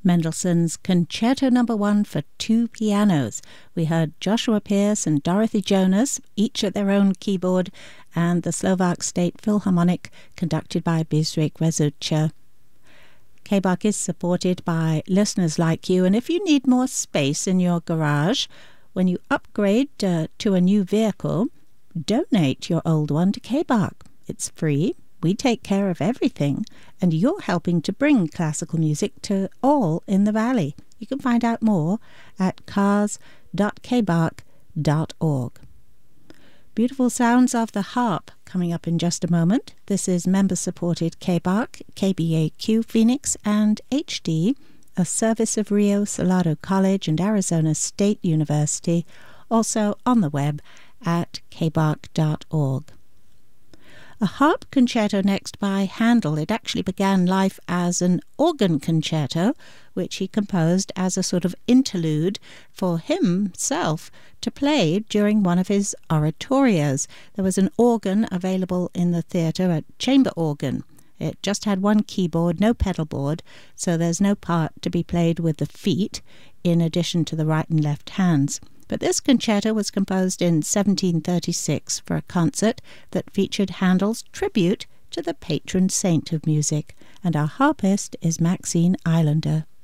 Mendelssohn's Concerto No. 1 for two pianos. We heard Joshua Pierce and Dorothy Jonas, each at their own keyboard, and the Slovak State Philharmonic, conducted by Bezrik Rezucha. K-Bach is supported by listeners like you, and if you need more space in your garage, when you upgrade to a new vehicle, donate your old one to K-Bach. It's free. We take care of everything, and you're helping to bring classical music to all in the Valley. You can find out more at cars.kbach.org. Beautiful sounds of the harp coming up in just a moment. This is member-supported K-Bach, KBAQ Phoenix, and HD, a service of Rio Salado College and Arizona State University, also on the web at kbach.org. A harp concerto next by Handel. It actually began life as an organ concerto, which he composed as a sort of interlude for himself to play during one of his oratorios. There was an organ available in the theatre, a chamber organ. It just had one keyboard, no pedal board, so there's no part to be played with the feet, in addition to the right and left hands. But this concerto was composed in 1736 for a concert that featured Handel's tribute to the patron saint of music, and our harpist is Maxine Islander.